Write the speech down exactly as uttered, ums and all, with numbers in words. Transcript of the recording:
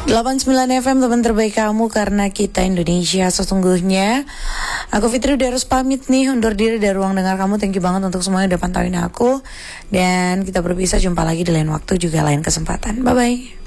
delapan puluh sembilan F M teman terbaik kamu, karena kita Indonesia sesungguhnya. Aku Fitri udah harus pamit nih, undur diri dari ruang dengar kamu. Thank you banget untuk semuanya udah pantauin aku. Dan kita berpisah, jumpa lagi di lain waktu juga lain kesempatan. Bye bye.